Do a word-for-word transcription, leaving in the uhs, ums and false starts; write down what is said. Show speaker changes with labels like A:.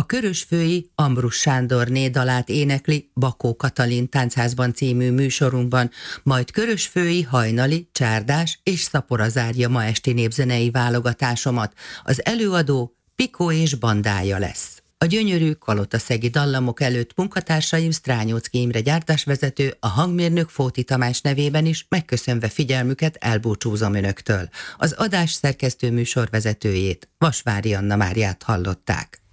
A: körösfői Ambrus Sándorné dalát énekli Bakó Katalin Táncházban című műsorunkban, majd körösfői hajnali, csárdás és szapora zárja ma esti népzenei válogatásomat. Az előadó Piko és bandája lesz. A gyönyörű kalotaszegi dallamok előtt munkatársaim Strányóczky Imre gyártásvezető, a hangmérnök Fóti Tamás nevében is megköszönve figyelmüket elbúcsúzom önöktől. Az adás szerkesztő műsorvezetőjét, Vasvári Anna Máriát hallották.